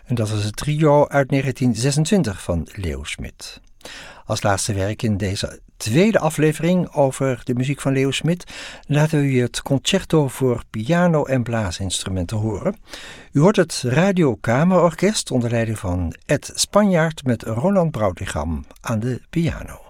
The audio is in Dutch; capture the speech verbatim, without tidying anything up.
En dat was het trio uit negentien zesentwintig van Leo Smit. Als laatste werk in deze tweede aflevering over de muziek van Leo Smit laten we u het concerto voor piano en blaasinstrumenten horen. U hoort het Radiokamerorkest onder leiding van Ed Spanjaard met Roland Brouwtigam aan de piano.